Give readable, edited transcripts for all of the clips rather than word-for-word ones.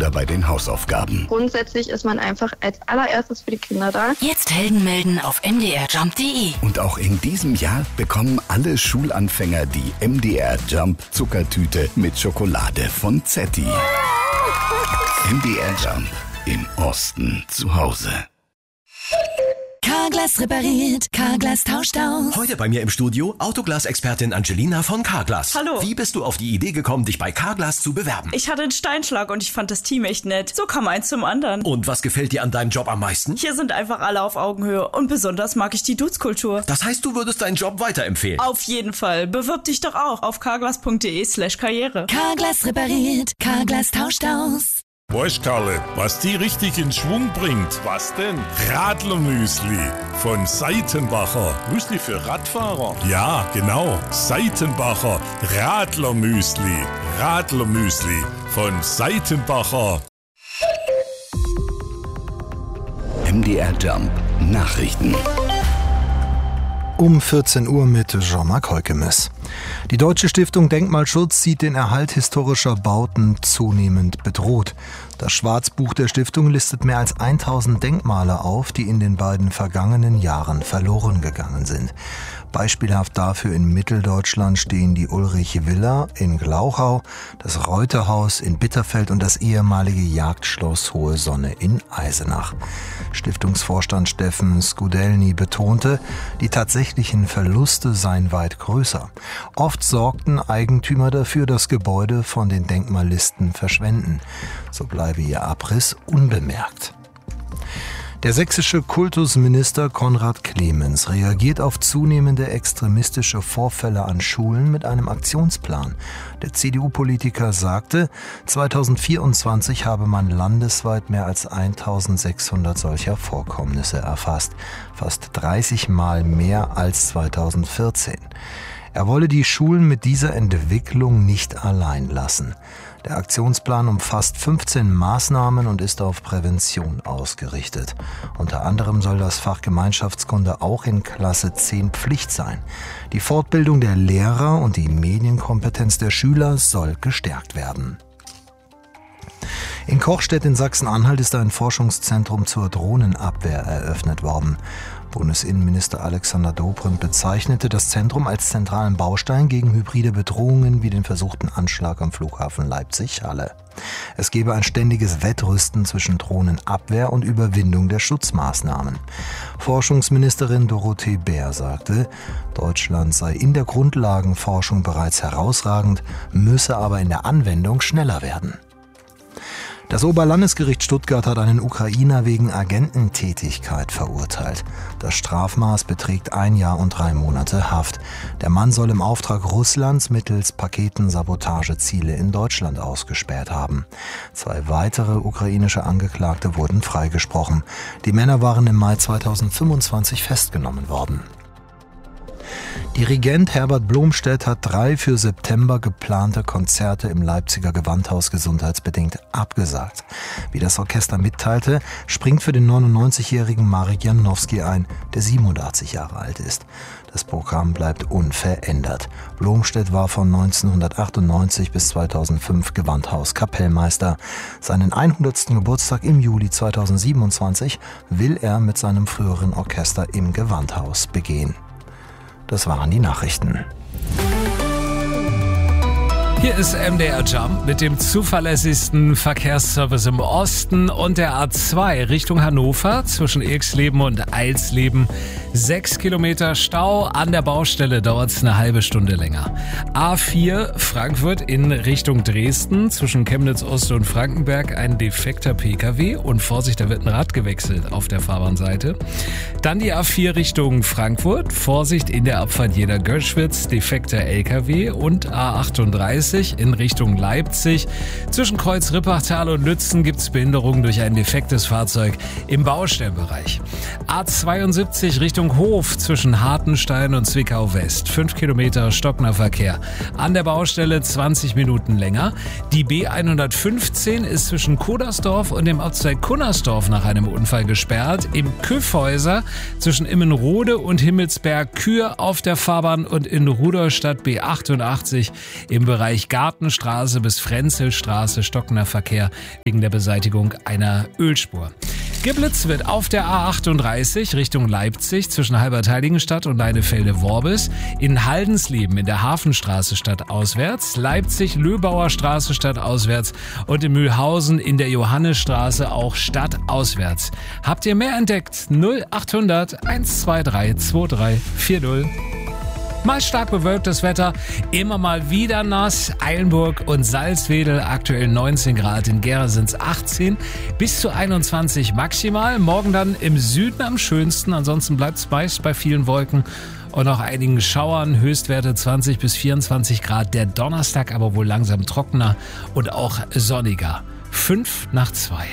oder bei den Hausaufgaben. Grundsätzlich ist man einfach als allererstes für die Kinder da. Jetzt Helden melden auf mdrjump.de. Und auch in diesem Jahr bekommen alle Schulanfänger die MDR Jump Zuckertüte mit Schokolade von Zetti. MDR Jump im Osten zu Hause. Carglass repariert, Carglass tauscht aus. Heute bei mir im Studio Autoglas-Expertin Angelina von Carglass. Hallo. Wie bist du auf die Idee gekommen, dich bei Carglass zu bewerben? Ich hatte einen Steinschlag und ich fand das Team echt nett. So kam eins zum anderen. Und was gefällt dir an deinem Job am meisten? Hier sind einfach alle auf Augenhöhe und besonders mag ich die Dudes-Kultur. Das heißt, du würdest deinen Job weiterempfehlen? Auf jeden Fall. Bewirb dich doch auch auf carglass.de/karriere. Carglass repariert, Carglass tauscht aus. Weißt Karle, was die richtig in Schwung bringt? Was denn? Radlermüsli von Seitenbacher. Müsli für Radfahrer? Ja, genau. Seitenbacher Radlermüsli. Radlermüsli von Seitenbacher. MDR Jump Nachrichten. Um 14 Uhr mit Jean-Marc Heukemes. Die Deutsche Stiftung Denkmalschutz sieht den Erhalt historischer Bauten zunehmend bedroht. Das Schwarzbuch der Stiftung listet mehr als 1000 Denkmale auf, die in den beiden vergangenen Jahren verloren gegangen sind. Beispielhaft dafür in Mitteldeutschland stehen die Ulrich-Villa in Glauchau, das Reuterhaus in Bitterfeld und das ehemalige Jagdschloss Hohe Sonne in Eisenach. Stiftungsvorstand Steffen Skudelny betonte, die tatsächlichen Verluste seien weit größer. Oft sorgten Eigentümer dafür, dass Gebäude von den Denkmallisten verschwenden. So bleibe ihr Abriss unbemerkt. Der sächsische Kultusminister Konrad Clemens reagiert auf zunehmende extremistische Vorfälle an Schulen mit einem Aktionsplan. Der CDU-Politiker sagte, 2024 habe man landesweit mehr als 1600 solcher Vorkommnisse erfasst. Fast 30 Mal mehr als 2014. Er wolle die Schulen mit dieser Entwicklung nicht allein lassen. Der Aktionsplan umfasst 15 Maßnahmen und ist auf Prävention ausgerichtet. Unter anderem soll das Fach Gemeinschaftskunde auch in Klasse 10 Pflicht sein. Die Fortbildung der Lehrer und die Medienkompetenz der Schüler soll gestärkt werden. In Kochstedt in Sachsen-Anhalt ist ein Forschungszentrum zur Drohnenabwehr eröffnet worden. Bundesinnenminister Alexander Dobrindt bezeichnete das Zentrum als zentralen Baustein gegen hybride Bedrohungen wie den versuchten Anschlag am Flughafen Leipzig-Halle. Es gebe ein ständiges Wettrüsten zwischen Drohnenabwehr und Überwindung der Schutzmaßnahmen. Forschungsministerin Dorothee Bär sagte, Deutschland sei in der Grundlagenforschung bereits herausragend, müsse aber in der Anwendung schneller werden. Das Oberlandesgericht Stuttgart hat einen Ukrainer wegen Agententätigkeit verurteilt. Das Strafmaß beträgt 1 Jahr und 3 Monate Haft. Der Mann soll im Auftrag Russlands mittels Paketen Sabotageziele in Deutschland ausgespäht haben. 2 weitere ukrainische Angeklagte wurden freigesprochen. Die Männer waren im Mai 2025 festgenommen worden. Dirigent Herbert Blomstedt hat 3 für September geplante Konzerte im Leipziger Gewandhaus gesundheitsbedingt abgesagt. Wie das Orchester mitteilte, springt für den 99-jährigen Marek Janowski ein, der 87 Jahre alt ist. Das Programm bleibt unverändert. Blomstedt war von 1998 bis 2005 Gewandhauskapellmeister. Seinen 100. Geburtstag im Juli 2027 will er mit seinem früheren Orchester im Gewandhaus begehen. Das waren die Nachrichten. Hier ist MDR Jump mit dem zuverlässigsten Verkehrsservice im Osten und der A2 Richtung Hannover zwischen Ilksleben und Eilsleben. 6 Kilometer Stau, an der Baustelle dauert es eine halbe Stunde länger. A4 Frankfurt in Richtung Dresden zwischen Chemnitz Ost und Frankenberg ein defekter PKW und Vorsicht, da wird ein Rad gewechselt auf der Fahrbahnseite. Dann die A4 Richtung Frankfurt, Vorsicht in der Abfahrt Jena-Göschwitz, defekter LKW und A38 in Richtung Leipzig. Zwischen Kreuz-Rippachtal und Lützen gibt es Behinderungen durch ein defektes Fahrzeug im Baustellenbereich. A72 Richtung Hof zwischen Hartenstein und Zwickau West. 5 Kilometer stockender Verkehr. An der Baustelle 20 Minuten länger. Die B115 ist zwischen Kodersdorf und dem Ortsteil Kunnersdorf nach einem Unfall gesperrt. Im Küffhäuser zwischen Immenrode und Himmelsberg Kür auf der Fahrbahn und in Rudolstadt B88 im Bereich A28 Gartenstraße bis Frenzelstraße stockender Verkehr wegen der Beseitigung einer Ölspur. Geblitzt wird auf der A38 Richtung Leipzig zwischen Halbertheiligenstadt und Leinefelde-Worbis, in Haldensleben in der Hafenstraße stadtauswärts, Leipzig-Löbauer Straße stadtauswärts und in Mühlhausen in der Johannesstraße auch stadtauswärts. Habt ihr mehr entdeckt? 0800 123 2340. Mal stark bewölktes Wetter, immer mal wieder nass. Eilenburg und Salzwedel aktuell 19 Grad, in Gera sind's 18 bis zu 21 maximal. Morgen dann im Süden am schönsten, ansonsten bleibt's meist bei vielen Wolken und auch einigen Schauern. Höchstwerte 20 bis 24 Grad. Der Donnerstag aber wohl langsam trockener und auch sonniger. 5 nach 2.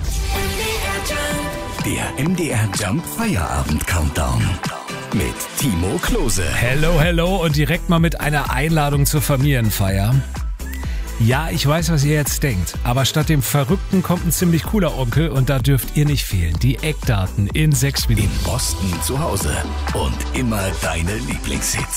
Der MDR Jump Feierabend Countdown mit Timo Klose. Hello und direkt mal mit einer Einladung zur Familienfeier. Ja, ich weiß, was ihr jetzt denkt, aber statt dem Verrückten kommt ein ziemlich cooler Onkel und da dürft ihr nicht fehlen. Die Eckdaten in 6 Minuten. In Boston zu Hause und immer deine Lieblingshits.